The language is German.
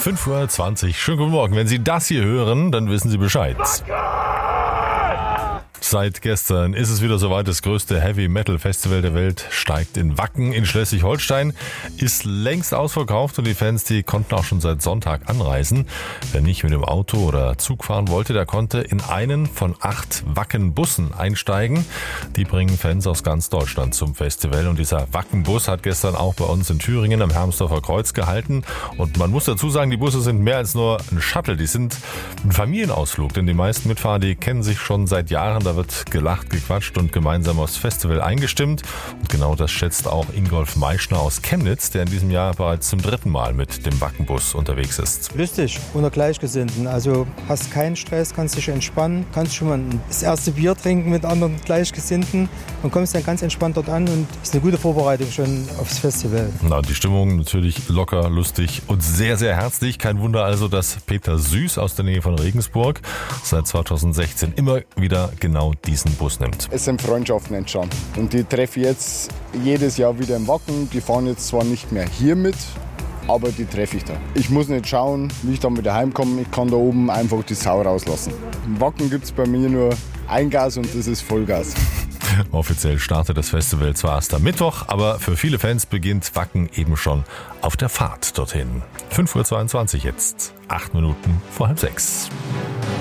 5:20 Uhr. Schönen guten Morgen. Wenn Sie das hier hören, dann wissen Sie Bescheid. Seit gestern ist es wieder soweit. Das größte Heavy-Metal-Festival der Welt steigt in Wacken in Schleswig-Holstein. Ist längst ausverkauft und die Fans, die konnten auch schon seit Sonntag anreisen. Wer nicht mit dem Auto oder Zug fahren wollte, der konnte in einen von 8 Wacken-Bussen einsteigen. Die bringen Fans aus ganz Deutschland zum Festival. Und dieser Wacken-Bus hat gestern auch bei uns in Thüringen am Hermsdorfer Kreuz gehalten. Und man muss dazu sagen, die Busse sind mehr als nur ein Shuttle. Die sind ein Familienausflug, denn die meisten Mitfahrer, die kennen sich schon seit Jahren. Da wird gelacht, gequatscht und gemeinsam aufs Festival eingestimmt. Und genau das schätzt auch Ingolf Meischner aus Chemnitz, der in diesem Jahr bereits zum 3. Mal mit dem Wackenbus unterwegs ist. Lustig, unter Gleichgesinnten. Also hast keinen Stress, kannst dich entspannen, kannst schon mal das erste Bier trinken mit anderen Gleichgesinnten und kommst dann ganz entspannt dort an und ist eine gute Vorbereitung schon aufs Festival. Na, die Stimmung natürlich locker, lustig und sehr, sehr herzlich. Kein Wunder also, dass Peter Süß aus der Nähe von Regensburg seit 2016 immer wieder genau diesen Bus nimmt. Es sind Freundschaften entstanden und die treffe ich jetzt jedes Jahr wieder im Wacken. Die fahren jetzt zwar nicht mehr hier mit, aber die treffe ich da. Ich muss nicht schauen, wie ich dann wieder heimkomme. Ich kann da oben einfach die Sau rauslassen. Im Wacken gibt es bei mir nur Eingas und das ist Vollgas. Offiziell startet das Festival zwar erst am Mittwoch, aber für viele Fans beginnt Wacken eben schon auf der Fahrt dorthin. 5:22 Uhr jetzt, 8 Minuten vor 5:30.